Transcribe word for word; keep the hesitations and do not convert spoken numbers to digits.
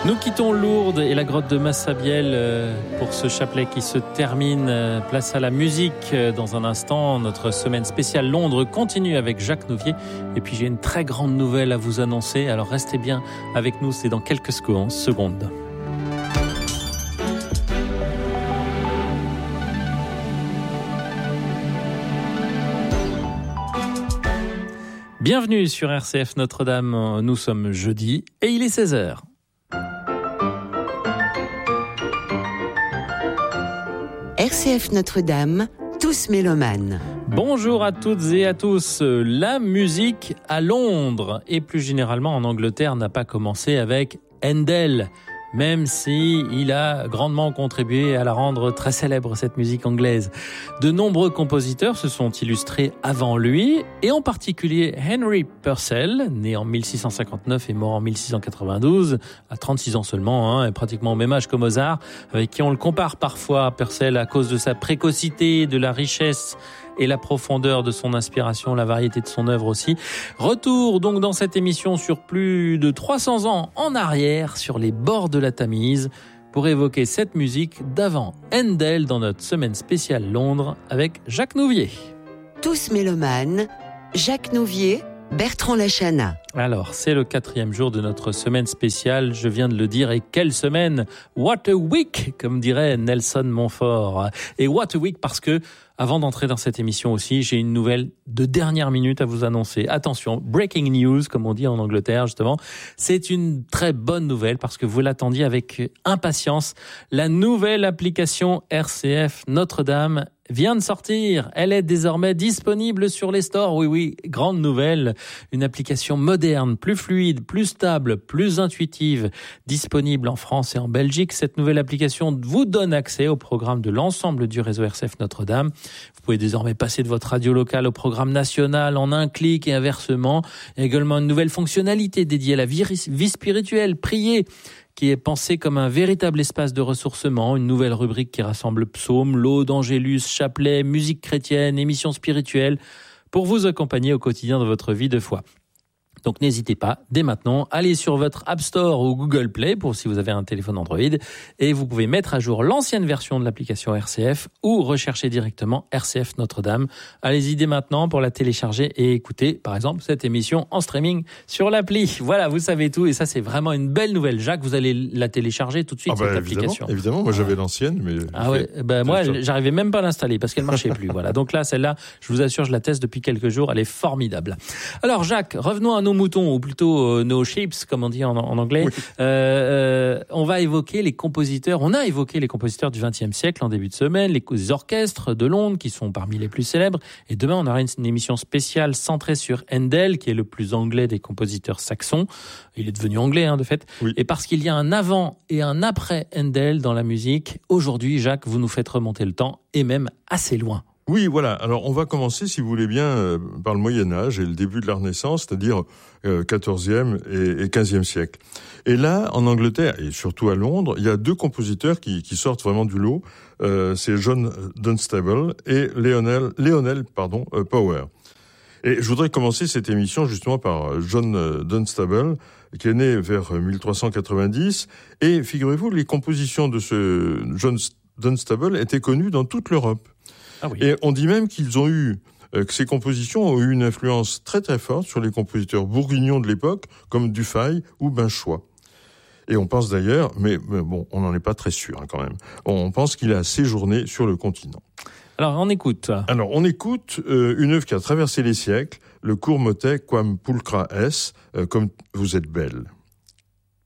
Nous quittons Lourdes et la grotte de Massabielle pour ce chapelet qui se termine. Place à la musique dans un instant. Notre semaine spéciale Londres continue avec Jacques Nouvier. Et puis j'ai une très grande nouvelle à vous annoncer. Alors restez bien avec nous, c'est dans quelques secondes. Bienvenue sur R C F Notre-Dame. Nous sommes jeudi et il est seize heures. R C F Notre-Dame, tous mélomanes. Bonjour à toutes et à tous. La musique à Londres et plus généralement en Angleterre n'a pas commencé avec Handel, même si il a grandement contribué à la rendre très célèbre, cette musique anglaise. De nombreux compositeurs se sont illustrés avant lui, et en particulier Henry Purcell, né en mille six cent cinquante-neuf et mort en mille six cent quatre-vingt-douze, à trente-six ans seulement, hein, et pratiquement au même âge que Mozart, avec qui on le compare parfois, Purcell, à cause de sa précocité, de la richesse et la profondeur de son inspiration, la variété de son œuvre aussi. Retour donc dans cette émission sur plus de trois cents ans en arrière, sur les bords de la Tamise, pour évoquer cette musique d'avant Handel dans notre semaine spéciale Londres avec Jacques Nouvier. Tous mélomanes, Jacques Nouvier, Bertrand Lachana. Alors, c'est le quatrième jour de notre semaine spéciale, je viens de le dire, et quelle semaine! What a week, comme dirait Nelson Montfort. Et what a week parce que, avant d'entrer dans cette émission aussi, j'ai une nouvelle de dernière minute à vous annoncer. Attention, breaking news, comme on dit en Angleterre justement. C'est une très bonne nouvelle parce que vous l'attendiez avec impatience. La nouvelle application R C F Notre-Dame vient de sortir. Elle est désormais disponible sur les stores. Oui, oui, grande nouvelle. Une application moderne, plus fluide, plus stable, plus intuitive, disponible en France et en Belgique. Cette nouvelle application vous donne accès au programme de l'ensemble du réseau R C F Notre-Dame. Vous pouvez désormais passer de votre radio locale au programme national en un clic et inversement. Il y a également une nouvelle fonctionnalité dédiée à la vie, vie spirituelle, prier, qui est pensé comme un véritable espace de ressourcement, une nouvelle rubrique qui rassemble psaumes, laudes, angélus, chapelets, musique chrétienne, émissions spirituelles, pour vous accompagner au quotidien de votre vie de foi. Donc n'hésitez pas, dès maintenant, allez sur votre App Store ou Google Play, pour si vous avez un téléphone Android, et vous pouvez mettre à jour l'ancienne version de l'application R C F ou rechercher directement R C F Notre-Dame. Allez-y dès maintenant pour la télécharger et écouter, par exemple, cette émission en streaming sur l'appli. Voilà, vous savez tout, et ça c'est vraiment une belle nouvelle. Jacques, vous allez la télécharger tout de suite, ah bah, cette évidemment, application. Évidemment, moi j'avais l'ancienne, mais... Ah ouais, ben moi j'arrivais même pas à l'installer parce qu'elle marchait plus. Voilà, donc là, celle-là, je vous assure, je la teste depuis quelques jours, elle est formidable. Alors Jacques, revenons à nos moutons, ou plutôt euh, nos sheep, comme on dit en, en anglais. Oui. Euh, euh, on va évoquer les compositeurs, on a évoqué les compositeurs du vingtième siècle en début de semaine, les, les orchestres de Londres qui sont parmi les plus célèbres, et demain on aura une, une émission spéciale centrée sur Handel, qui est le plus anglais des compositeurs saxons. Il est devenu anglais, hein, de fait. Oui. Et parce qu'il y a un avant et un après Handel dans la musique, aujourd'hui, Jacques, vous nous faites remonter le temps, et même assez loin. Oui, voilà. Alors, on va commencer, si vous voulez bien, euh, par le Moyen-Âge et le début de la Renaissance, c'est-à-dire euh, quatorzième et, et quinzième siècle. Et là, en Angleterre, et surtout à Londres, il y a deux compositeurs qui, qui sortent vraiment du lot. Euh, c'est John Dunstable et Lionel, Lionel pardon, euh, Power. Et je voudrais commencer cette émission justement par John Dunstable, qui est né vers mille trois cent quatre-vingt-dix. Et figurez-vous, les compositions de ce John Dunstable étaient connues dans toute l'Europe. Ah oui. Et on dit même qu'ils ont eu, euh, que ces compositions ont eu une influence très très forte sur les compositeurs bourguignons de l'époque, comme Dufay ou Binchois. Et on pense d'ailleurs, mais, mais bon, on n'en est pas très sûr hein, quand même, on pense qu'il a séjourné sur le continent. Alors on écoute. Alors on écoute euh, une œuvre qui a traversé les siècles, le court motet Quam pulchra es, euh, comme vous êtes belle.